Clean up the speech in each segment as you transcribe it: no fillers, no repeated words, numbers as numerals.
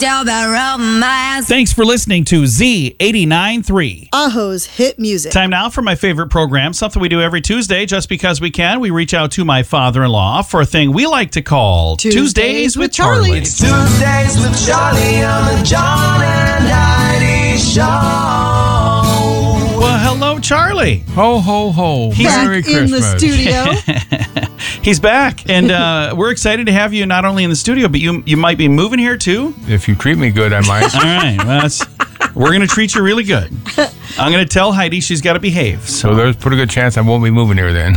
Down that romance. Thanks for listening to Z89.3. Aho's hit music. Time now for my favorite program, something we do every Tuesday just because we can. We reach out to my father-in-law for a thing we like to call Tuesdays with Charlie. It's Tuesdays with Charlie on the John and Heidi Show. Well, hello, Charlie. Ho, ho, ho. Back Merry in Christmas. the studio. He's back, and we're excited to have you not only in the studio, but you might be moving here too. If you treat me good, I might. All right, well, we're going to treat you really good. I'm going to tell Heidi she's got to behave. So there's a pretty good chance I won't be moving here then.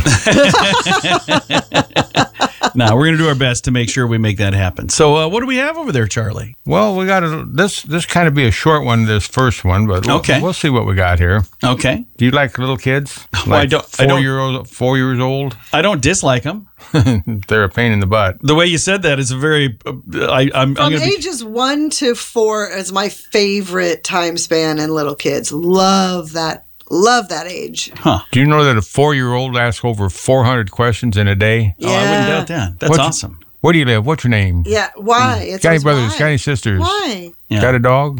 No, we're going to do our best to make sure we make that happen. So what do we have over there, Charlie? Well, we got this kind of be a short one, this first one, but Okay. we'll see what we got here. Okay. Do you like little kids? Well, Like I don't- 4 years old? I don't dislike them. They're a pain in the butt. The way you said that is a very. I'm From going to be. ages 1 to 4 is my favorite time span in little kids. Love that age. Do you know that a 4-year-old asks over 400 questions in a day? Oh, I wouldn't doubt that. That's What's- awesome. Where do you live? What's your name? Yeah, why? It's Got any always brothers? why. Got any sisters? Why? Yeah. Got a dog?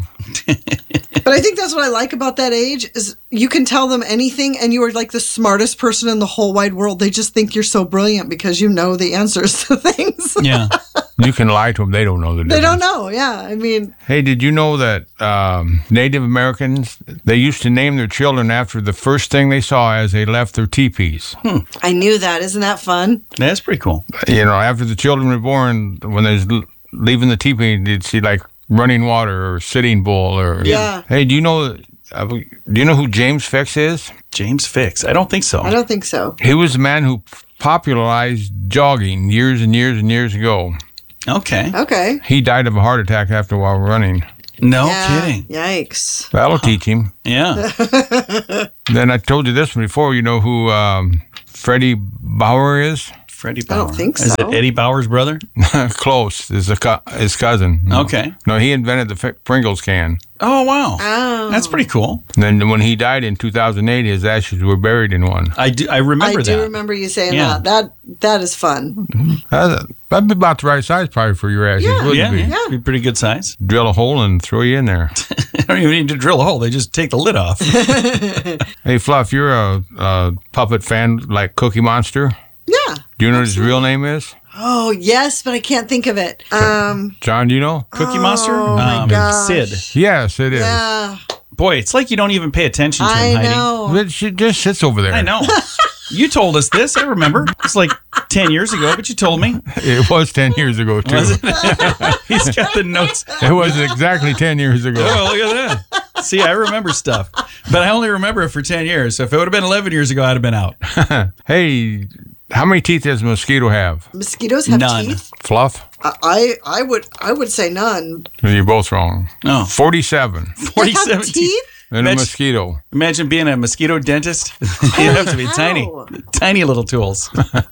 But I think that's what I like about that age is you can tell them anything and you are like the smartest person in the whole wide world. They just think you're so brilliant because you know the answers to things. Yeah. You can lie to them. They don't know the difference. They don't know. Yeah. I mean, Hey, did you know that Native Americans, they used to name their children after the first thing they saw as they left their teepees? I knew that. Isn't that fun? That's pretty cool. You know, after the children were born, when they was leaving the teepee, you'd see like running water or sitting bull or... Yeah. Hey, do you know who James Fix is? James Fix. I don't think so. I don't think so. He was the man who popularized jogging years and years and years ago. Okay. Okay. He died of a heart attack after a while running. No Yeah. kidding. Yikes. That'll teach him. Yeah. Then I told you this one before. You know who Freddie Bauer is? Freddie I Bauer. don't think Is so. it Eddie Bauer's brother? Close. Is his cousin. Okay. No, he invented the Pringles can. Oh, wow. Oh. That's pretty cool. And then when he died in 2008, his ashes were buried in one. I remember I that. do remember you saying Yeah. that is fun. That'd be about the right size probably for your ashes, Yeah. wouldn't Yeah, it be? yeah. Be pretty good size. Drill a hole and throw you in there. I don't even need to drill a hole. They just take the lid off. Hey, Fluff, you're a puppet fan like Cookie Monster. Yeah. Do you know what his real name is? Oh, yes, but I can't think of it. John, do you know? Cookie Monster? my gosh. Sid. Yes, it is. Yeah. Boy, it's like you don't even pay attention to him, I Heidi. know. But she just sits over there. I know. You told us this. I remember. It's like 10 years ago, but you told me. It was 10 years ago, too. Was it? He's got the notes. It was exactly 10 years ago. Oh, look at that. See, I remember stuff. But I only remember it for 10 years. So if it would have been 11 years ago, I'd have been out. Hey, how many teeth does a mosquito have? Mosquitoes have None. teeth? Fluff? I would say none. You're both wrong. Oh, 47 They 47 have teeth? in a Mitch- mosquito. Imagine being a mosquito dentist. You'd have to be How? tiny little tools.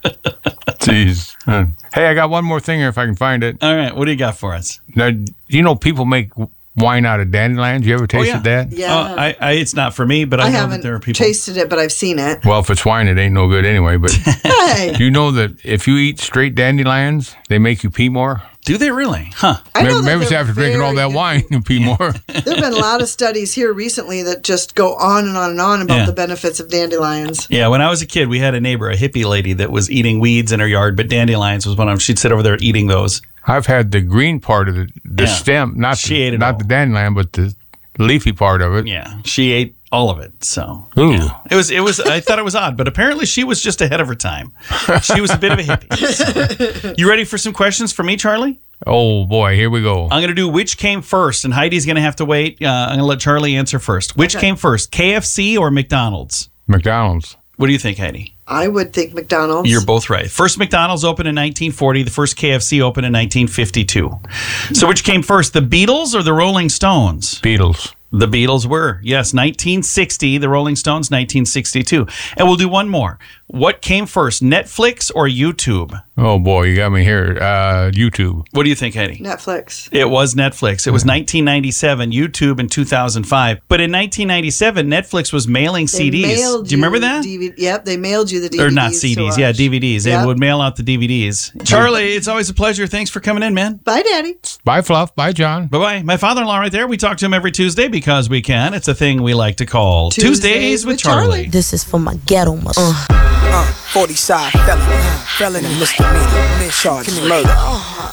Jeez. Hey, I got one more thing here if I can find it. All right, what do you got for us? Now, you know people make wine out of dandelions. You ever tasted that? Yeah. I it's not for me, but I, I know that haven't there are people. tasted it, but I've seen it. Well, if it's wine, it ain't no good anyway. But Hey, do you know that if you eat straight dandelions, they make you pee more? Do they really? Huh. I know that Maybe it's they're after drinking all very that wine, you pee more. There have been a lot of studies here recently that just go on and on and on about Yeah. the benefits of dandelions. Yeah, when I was a kid, we had a neighbor, a hippie lady, that was eating weeds in her yard, but dandelions was one of them. She'd sit over there eating those. I've had the green part of the Yeah. stem, She ate it not all. the dandelion, but the leafy part of it. Yeah, she ate all of it. So Ooh. yeah. It was. I thought it was odd, but apparently she was just ahead of her time. She was a bit of a hippie. So. You ready for some questions for me, Charlie? Oh boy, here we go. I'm going to do which came first, and Heidi's going to have to wait. I'm going to let Charlie answer first. Which came first, KFC or McDonald's? McDonald's. What do you think, Heidi? I would think McDonald's. You're both right. First McDonald's opened in 1940. The first KFC opened in 1952. So which came first, the Beatles or the Rolling Stones? Beatles. The Beatles were. Yes, 1960. The Rolling Stones, 1962. And we'll do one more. What came first, Netflix or YouTube? Oh, boy, you got me here. YouTube. What do you think, Heidi? Netflix. It was Netflix. It was 1997, YouTube in 2005. But in 1997, Netflix was mailing CDs. Do you remember that? Yep, they mailed you the DVDs. Or not CDs, yeah, DVDs. Yep. They would mail out the DVDs. Charlie, it's always a pleasure. Thanks for coming in, man. Bye, Daddy. Bye, Fluff. Bye, John. Bye-bye. My father-in-law right there. We talk to him every Tuesday because we can. It's a thing we like to call Tuesdays with Charlie. This is for my ghetto mother. 40 side felony, misdemeanor, charged murder.